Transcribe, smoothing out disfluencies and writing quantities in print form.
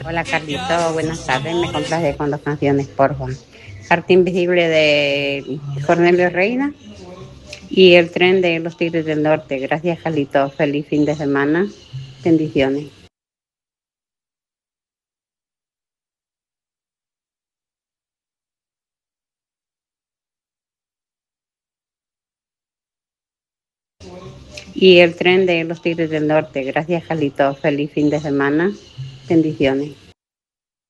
Hola Carlito, buenas tardes. Me complace con dos canciones, por favor. Arte Invisible de Cornelio Reina y El Tren de los Tigres del Norte. Gracias, Carlito. Feliz fin de semana. Bendiciones. Y El Tren de los Tigres del Norte. Gracias, Carlito. Feliz fin de semana. Bendiciones.